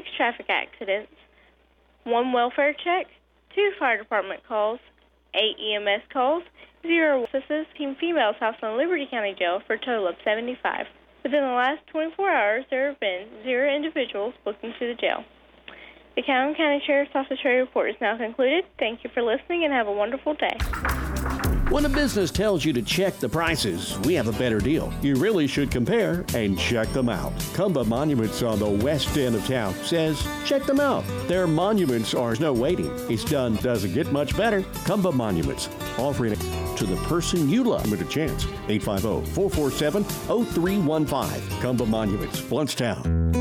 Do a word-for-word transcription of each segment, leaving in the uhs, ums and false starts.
six traffic accidents, one welfare check, two fire department calls, eight E M S calls, zero officers, team females housed in Liberty County Jail for a total of seventy-five. Within the last twenty-four hours, there have been zero individuals booked into the jail. The Calhoun County Sheriff's Office Trade Report is now concluded. Thank you for listening and have a wonderful day. When a business tells you to check the prices, we have a better deal. You really should compare and check them out. Cumba Monuments on the west end of town says, check them out. Their monuments are no waiting. It's done, doesn't get much better. Cumba Monuments, offering it to the person you love with a chance. eight five zero, four four seven, zero three one five. Cumba Monuments, Blountstown.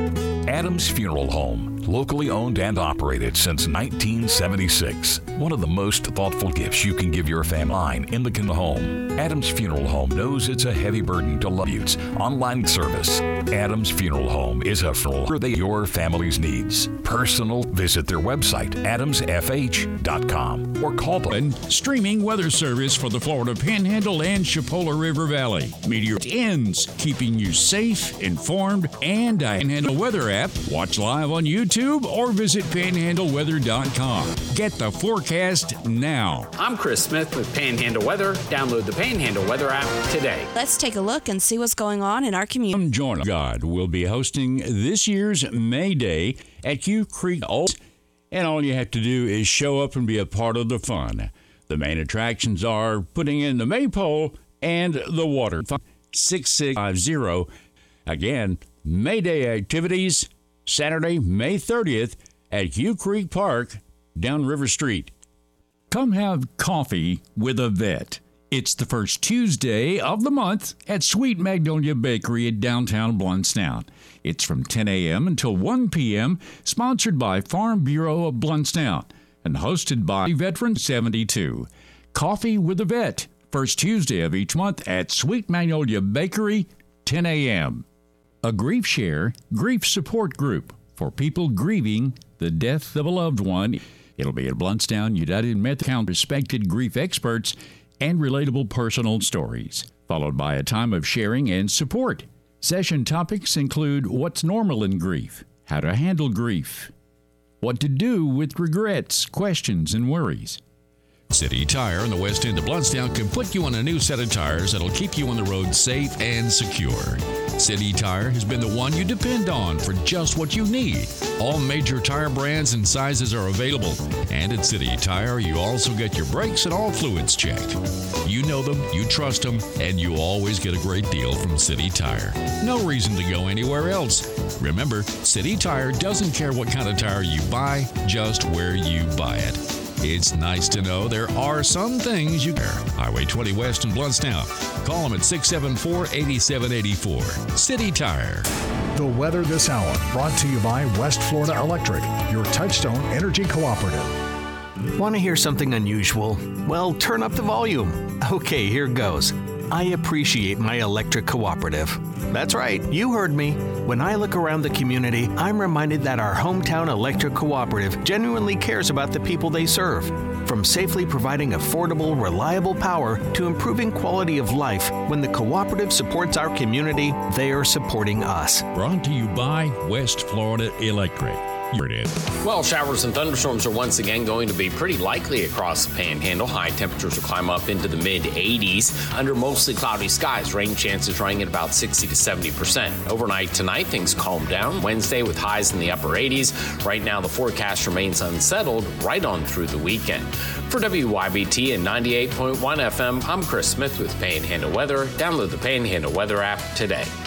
Adams Funeral Home, locally owned and operated since nineteen seventy-six. One of the most thoughtful gifts you can give your family in the home. Adams Funeral Home knows it's a heavy burden to love you's online service. Adams Funeral Home is a funeral for your family's needs. Personal, visit their website, adams f h dot com, or call them. And streaming weather service for the Florida Panhandle and Chipola River Valley. Meteor ends, keeping you safe, informed, and a Panhandle Weather app. Watch live on YouTube or visit panhandle weather dot com. Get the forecast now. I'm Chris Smith with Panhandle Weather. Download the Panhandle Weather app today. Let's take a look and see what's going on in our community. Join God will be hosting this year's May Day at Q Creek Old, and all you have to do is show up and be a part of the fun. The main attractions are putting in the maypole and the water. six six five zero. Again, May Day activities, Saturday, May thirtieth at Q Creek Park, down River Street. Come have coffee with a vet. It's the first Tuesday of the month at Sweet Magnolia Bakery at downtown Blountstown. It's from ten a.m. until one p.m., sponsored by Farm Bureau of Blountstown and hosted by Veteran seventy-two. Coffee with a Vet, first Tuesday of each month at Sweet Magnolia Bakery, ten a.m. A Grief Share grief support group for people grieving the death of a loved one. It'll be at Blountstown United Methodist, respected grief experts and relatable personal stories, followed by a time of sharing and support. Session topics include what's normal in grief, how to handle grief, what to do with regrets, questions, and worries. City Tire in the west end of Blountstown can put you on a new set of tires that'll keep you on the road safe and secure. City Tire has been the one you depend on for just what you need. All major tire brands and sizes are available. And at City Tire, you also get your brakes and all fluids checked. You know them, you trust them, and you always get a great deal from City Tire. No reason to go anywhere else. Remember, City Tire doesn't care what kind of tire you buy, just where you buy it. It's nice to know there are some things you care. Highway twenty West in Blountstown. Call them at six seven four, eight seven eight four. City Tire. The weather this hour brought to you by West Florida Electric, your Touchstone Energy Cooperative. Want to hear something unusual? Well, turn up the volume. Okay, here goes. I appreciate my electric cooperative. That's right, you heard me. When I look around the community, I'm reminded that our hometown electric cooperative genuinely cares about the people they serve. From safely providing affordable, reliable power to improving quality of life, when the cooperative supports our community, they are supporting us. Brought to you by West Florida Electric. Well, showers and thunderstorms are once again going to be pretty likely across the Panhandle. High temperatures will climb up into the mid eighties under mostly cloudy skies. Rain chances running at about sixty to seventy percent. Overnight tonight, things calm down. Wednesday with highs in the upper eighties. Right now, the forecast remains unsettled right on through the weekend. For W Y B T and ninety-eight point one F M, I'm Chris Smith with Panhandle Weather. Download the Panhandle Weather app today.